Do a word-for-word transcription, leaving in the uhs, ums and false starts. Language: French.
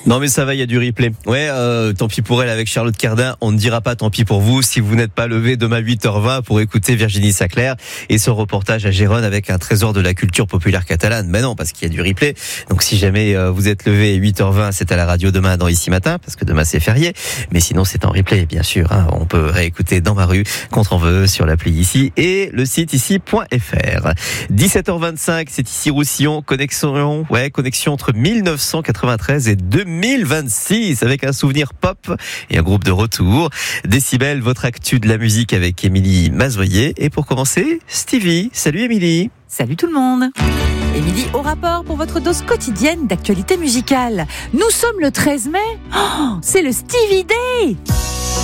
Non mais ça va, il y a du replay. Ouais, euh, tant pis pour elle avec Charlotte Cardin. On ne dira pas tant pis pour vous si vous n'êtes pas levé demain huit heures vingt pour écouter Virginie Saclair et son reportage à Gérone avec un trésor de la culture populaire catalane. Mais non, parce qu'il y a du replay. Donc si jamais euh, vous êtes levé huit heures vingt, c'est à la radio demain dans Ici Matin, parce que demain c'est férié. Mais sinon c'est en replay, bien sûr. Hein. On peut réécouter dans ma rue, quand on veut, sur l'appli Ici et le site ici point f r. dix-sept heures vingt-cinq, c'est ici Roussillon. Connexion, ouais, connexion entre mille neuf cent quatre-vingt-treize et deux mille vingt-six avec un souvenir pop et un groupe de retour. Décibel, votre actu de la musique avec Émilie Mazoyer. Et pour commencer, Stevie. Salut Émilie. Salut tout le monde. Émilie au rapport pour votre dose quotidienne d'actualité musicale. Nous sommes le treize mai. Oh, c'est le Stevie Day.